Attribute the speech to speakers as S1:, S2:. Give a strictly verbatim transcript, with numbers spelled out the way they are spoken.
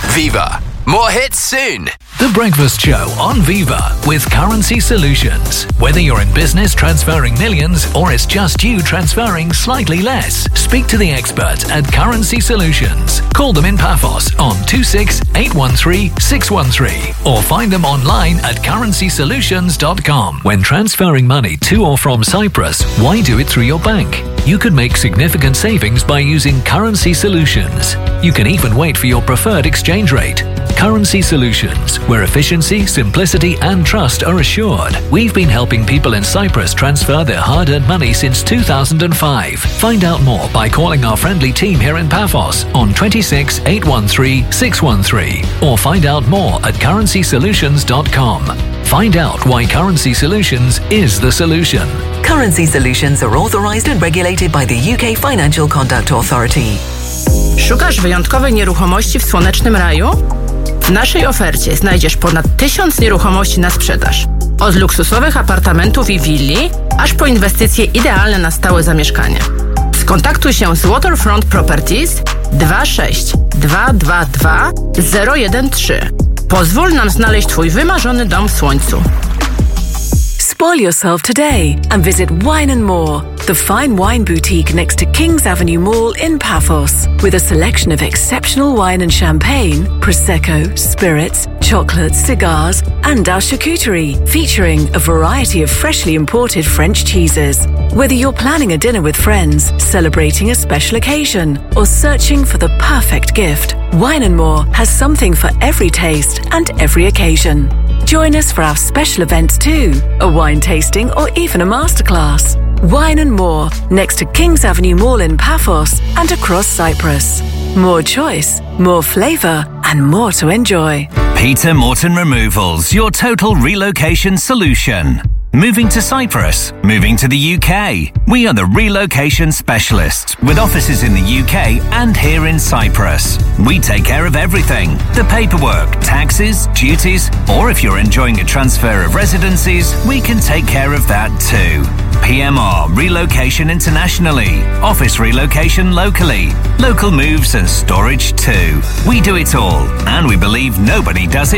S1: Viva. More hits soon.
S2: The Breakfast Show on Viva with Currency Solutions. Whether you're in business transferring millions or it's just you transferring slightly less, speak to the experts at Currency Solutions. Call them in Paphos on two six eight one three six one three or find them online at currency solutions dot com. When transferring money to or from Cyprus, why do it through your bank? You could make significant savings by using Currency Solutions. You can even wait for your preferred exchange rate. Currency Solutions, where efficiency, simplicity and trust are assured. We've been helping people in Cyprus transfer their hard-earned money since two thousand five. Find out more by calling our friendly team here in Paphos on two six eight one three six one three or find out more at currency solutions dot com. Find out why Currency Solutions is the solution.
S3: Currency Solutions are authorized and regulated by the U K Financial Conduct Authority.
S4: Szukasz wyjątkowej nieruchomości w słonecznym raju? W naszej ofercie znajdziesz ponad tysiąc nieruchomości na sprzedaż. Od luksusowych apartamentów i willi, aż po inwestycje idealne na stałe zamieszkanie. Skontaktuj się z Waterfront Properties dwa sześć dwa dwa dwa zero jeden trzy. Pozwól nam znaleźć Twój wymarzony dom w słońcu.
S5: Spoil yourself today and visit Wine and More, the fine wine boutique next to Kings Avenue Mall in Paphos, with a selection of exceptional wine and champagne, prosecco, spirits, chocolates, cigars, and our charcuterie, featuring a variety of freshly imported French cheeses. Whether you're planning a dinner with friends, celebrating a special occasion, or searching for the perfect gift, Wine and More has something for every taste and every occasion. Join us for our special events too, a wine tasting or even a masterclass. Wine and More, next to Kings Avenue Mall in Paphos and across Cyprus. More choice, more flavour and more to enjoy.
S6: Peter Morton Removals, your total relocation solution. Moving to Cyprus, moving to the U K. We are the relocation specialists with offices in the U K and here in Cyprus. We take care of everything. The paperwork, taxes, duties, or if you're enjoying a transfer of residencies, we can take care of that too. P M R Relocation internationally, office relocation locally, local moves and storage too. We do it all, and we believe nobody does it